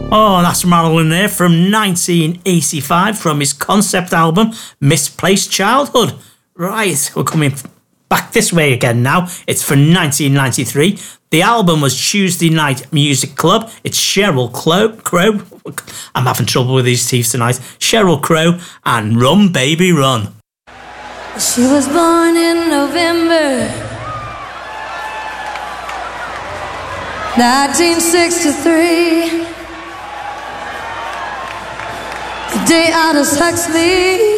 Oh, that's Marilyn there from 1985 from his concept album, Misplaced Childhood. Right, we're coming back this way again now. It's from 1993. The album was Tuesday Night Music Club. It's Sheryl Crow. I'm having trouble with these teeth tonight. Sheryl Crow and Run Baby Run. She was born in November 1963. The day Aldous Huxley